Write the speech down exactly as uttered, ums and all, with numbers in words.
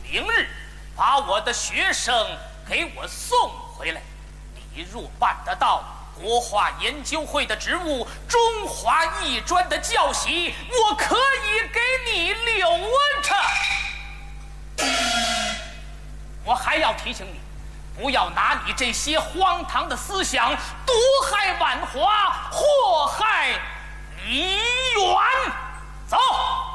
明日把我的学生给我送回来。你若办得到国画研究会的职务，中华艺专的教习，我可以给你刘文成。我还要提醒你，不要拿你这些荒唐的思想毒害万华，祸害梨园。走。